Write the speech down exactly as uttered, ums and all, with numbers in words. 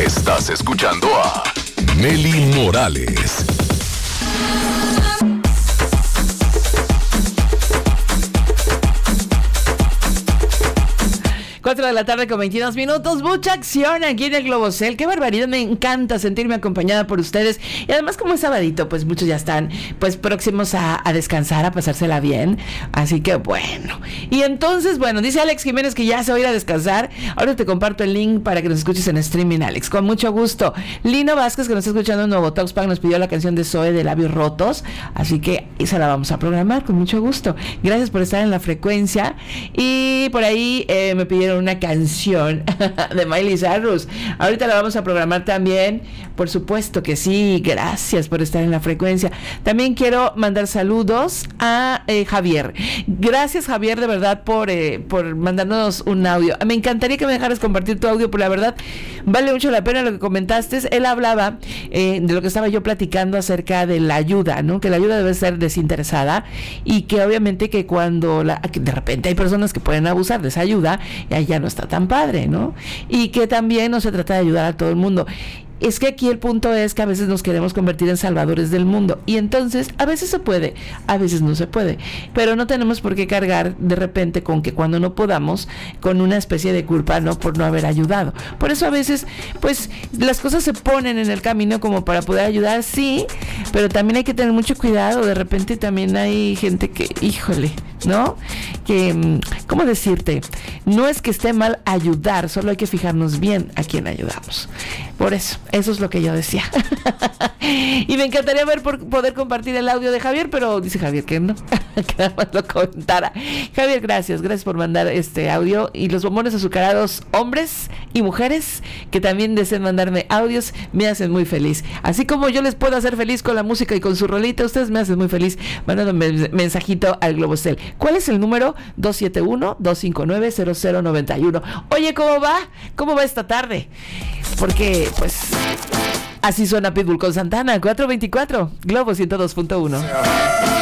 Estás escuchando a Mely Morales. cuatro de la tarde con veintidós minutos, mucha acción aquí en el Globocel. Qué barbaridad, me encanta sentirme acompañada por ustedes. Y además, como es sabadito, pues muchos ya están pues próximos a, a descansar, a pasársela bien. Así que bueno. Y entonces, bueno, dice Alex Jiménez que ya se va a ir a descansar. Ahora te comparto el link para que nos escuches en streaming, Alex. Con mucho gusto. Lino Vázquez, que nos está escuchando en Nuevo Tuxpan, nos pidió la canción de Zoe de Labios Rotos. Así que esa la vamos a programar con mucho gusto. Gracias por estar en la frecuencia. Y por ahí eh, me pidieron una canción de Miley Cyrus. Ahorita la vamos a programar también, por supuesto que sí. Gracias por estar en la frecuencia. También quiero mandar saludos a eh, Javier. Gracias, Javier, de verdad, por, eh, por mandarnos un audio. Me encantaría que me dejaras compartir tu audio, porque la verdad vale mucho la pena lo que comentaste. Él hablaba eh, de lo que estaba yo platicando acerca de la ayuda, ¿no? Que la ayuda debe ser desinteresada y que obviamente que cuando la, que de repente hay personas que pueden abusar de esa ayuda, y ahí ya no está tan padre, ¿no? Y que también no se trata de ayudar a todo el mundo. Es que aquí el punto es que a veces nos queremos convertir en salvadores del mundo, y entonces a veces se puede, a veces no se puede, pero no tenemos por qué cargar de repente con que cuando no podamos, con una especie de culpa, ¿no? Por no haber ayudado. Por eso a veces pues las cosas se ponen en el camino como para poder ayudar, sí, pero también hay que tener mucho cuidado. De repente también hay gente que, híjole, ¿no? Que, ¿cómo decirte? No es que esté mal ayudar, solo hay que fijarnos bien a quién ayudamos. Por eso, eso es lo que yo decía. Y me encantaría ver por poder compartir el audio de Javier, pero dice Javier que no, que nada más lo contara. Javier, gracias, gracias por mandar este audio. Y los bombones azucarados, hombres y mujeres que también deseen mandarme audios, me hacen muy feliz. Así como yo les puedo hacer feliz con la música y con su rolita, ustedes me hacen muy feliz mandándome mensajito al Globocel. ¿Cuál es el número? dos siete uno, dos cinco nueve, cero cero nueve uno. Oye, ¿cómo va? ¿Cómo va esta tarde? Porque, pues, así suena Pitbull con Santana. Cuatro veinticuatro, Globo ciento dos punto uno.